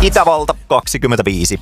Itävalta 25.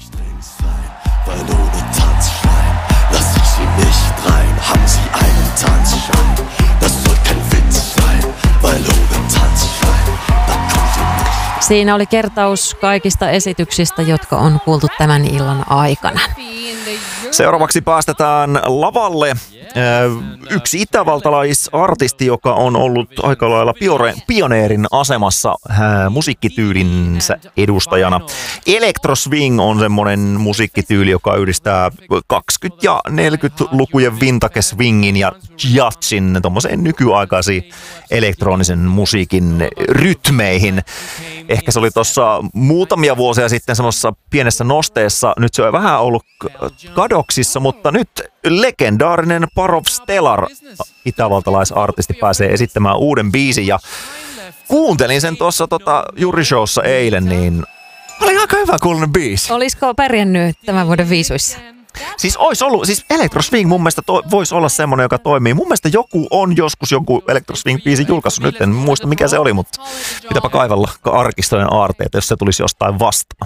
Siinä oli kertaus kaikista esityksistä, jotka on kuultu tämän illan aikana. Seuraavaksi päästetään lavalle yksi itävaltalaisartisti, joka on ollut aika lailla pioneerin asemassa musiikkityylinsä edustajana. Electroswing on semmoinen musiikkityyli, joka yhdistää 20- ja 40-lukujen vintage swingin ja jazzin tommoseen nykyaikaisiin elektronisen musiikin rytmeihin. Ehkä se oli tuossa muutamia vuosia sitten semmoisessa pienessä nosteessa. Nyt se on vähän ollut kadoksissa, mutta nyt legendaarinen Parov Stelar, itävaltalaisartisti, pääsee esittämään uuden biisin. Ja kuuntelin sen tuossa Juri-showssa eilen, niin oli aika hyvä kuulonen biisi. Olisiko pärjännyt tämän vuoden viisuissa? Siis olisi ollut, Electroswing mun mielestä voisi olla semmoinen, joka toimii. Mun mielestä joku on joskus joku Electroswing-biisi julkaissut, nyt en muista mikä se oli, mutta pitääpä kaivella arkistojen aarteita, jos se tulisi jostain vastaan.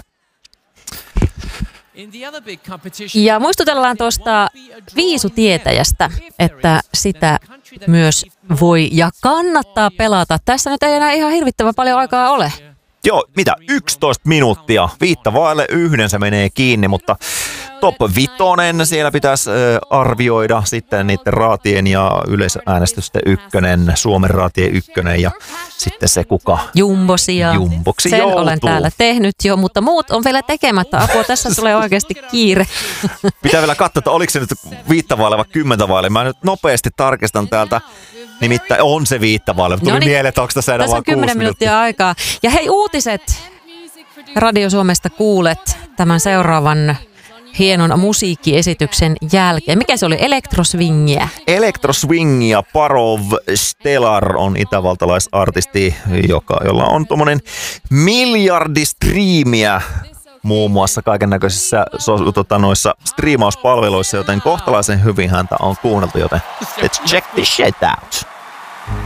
Ja muistutellaan tuosta viisutietäjästä, että sitä myös voi ja kannattaa pelata. Tässä nyt ei enää ihan hirvittävän paljon aikaa ole. Joo, 11 minuuttia. 1:05 se menee kiinni, mutta top 5 siellä pitäisi arvioida sitten niiden raatien ja yleisäänestysten 1, Suomen raatien 1 ja sitten se kuka Jumboksi sen joutuu. Olen täällä tehnyt jo, mutta muut on vielä tekemättä. Apua, tässä tulee oikeasti kiire. Pitää vielä katsoa, että oliko se nyt 5 vai 10 vaille. Mä nyt nopeasti tarkistan täältä. Nimittäin on se 5 vaille. Tuli mieleen, että onko tässä enää vaan 6 10 minuuttia aikaa. Ja hei, uutiset Radio Suomesta kuulet tämän seuraavan hienon musiikkiesityksen jälkeen. Mikä se oli? Electroswingia? Electroswingia. Parov Stelar on itävaltalaisartisti, jolla on tuommoinen miljardi striimiä muun muassa kaikennäköisissä noissa striimauspalveluissa, joten kohtalaisen hyvin häntä on kuunneltu, joten let's check this shit out.